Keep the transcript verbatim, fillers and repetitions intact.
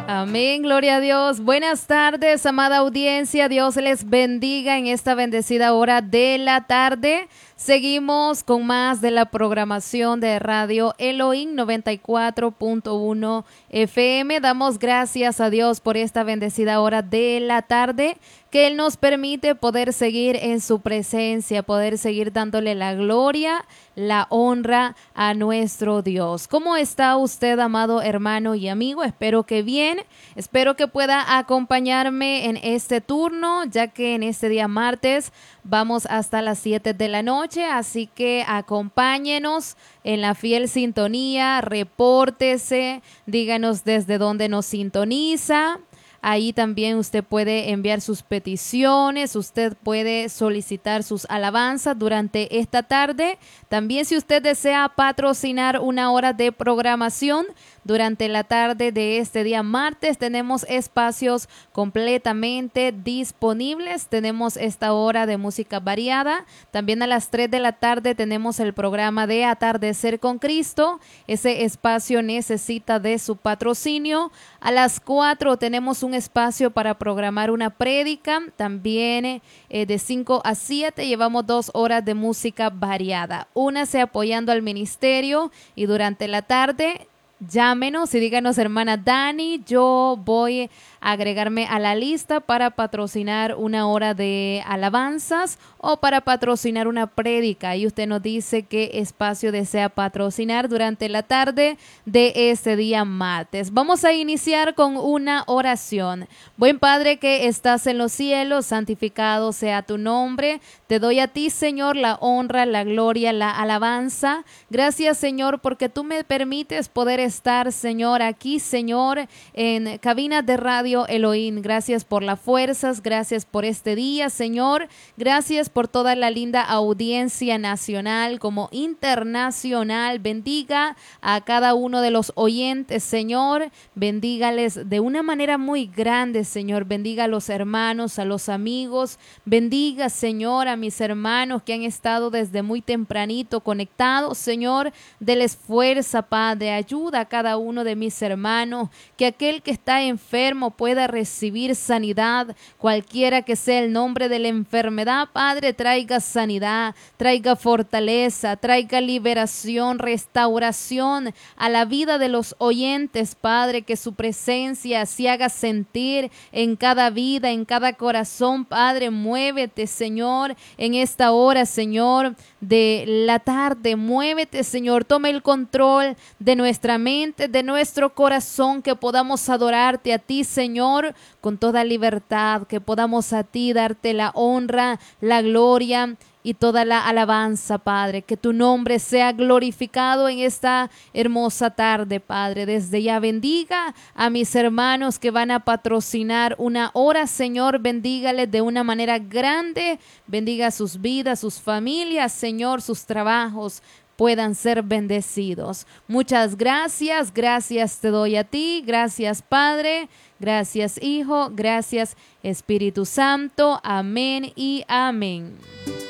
Amén, gloria a Dios. Buenas tardes, amada audiencia. Dios les bendiga en esta bendecida hora de la tarde. Seguimos con más de la programación de Radio Elohim noventa y cuatro punto uno F M. Damos gracias a Dios por esta bendecida hora de la tarde, que Él nos permite poder seguir en su presencia, poder seguir dándole la gloria, la honra a nuestro Dios. ¿Cómo está usted, amado hermano y amigo? Espero que bien, espero que pueda acompañarme en este turno, ya que en este día martes vamos hasta las siete de la noche, así que acompáñenos en la fiel sintonía, repórtese, díganos desde dónde nos sintoniza. Ahí también usted puede enviar sus peticiones, usted puede solicitar sus alabanzas durante esta tarde. También si usted desea patrocinar una hora de programación durante la tarde de este día martes, tenemos espacios completamente disponibles. Tenemos esta hora de música variada. También a las tres de la tarde tenemos el programa de Atardecer con Cristo. Ese espacio necesita de su patrocinio. A las cuatro tenemos un espacio para programar una prédica. También eh, de cinco a siete llevamos dos horas de música variada. Únase apoyando al ministerio y durante la tarde llámenos y díganos: hermana Dani, yo voy a agregarme a la lista para patrocinar una hora de alabanzas o para patrocinar una prédica. Y usted nos dice qué espacio desea patrocinar durante la tarde de este día martes. Vamos a iniciar con una oración. Buen Padre que estás en los cielos, santificado sea tu nombre. Te doy a ti, Señor, la honra, la gloria, la alabanza. Gracias, Señor, porque tú me permites poder estar, Señor, aquí, Señor, en cabina de Radio Elohim. Gracias por las fuerzas, gracias por este día, Señor. Gracias por toda la linda audiencia nacional como internacional. Bendiga a cada uno de los oyentes, Señor. Bendígales de una manera muy grande, Señor. Bendiga a los hermanos, a los amigos. Bendiga, Señor, a mis hermanos que han estado desde muy tempranito conectados, Señor. Deles fuerza, Padre. Ayuda a cada uno de mis hermanos, que aquel que está enfermo pueda recibir sanidad, cualquiera que sea el nombre de la enfermedad. Padre, traiga sanidad, traiga fortaleza, traiga liberación, restauración a la vida de los oyentes, Padre, que su presencia se haga sentir en cada vida, en cada corazón. Padre, muévete, Señor, en esta hora, Señor, de la tarde. Muévete, Señor, toma el control de nuestra mente, de nuestro corazón, que podamos adorarte a ti, Señor, con toda libertad, que podamos a ti darte la honra, la gloria y toda la alabanza, Padre. Que tu nombre sea glorificado en esta hermosa tarde, Padre. Desde ya bendiga a mis hermanos que van a patrocinar una hora, Señor. Bendígales de una manera grande. Bendiga sus vidas, sus familias, Señor, sus trabajos puedan ser bendecidos. Muchas gracias, gracias te doy a ti, gracias Padre, gracias Hijo, gracias Espíritu Santo, amén y amén.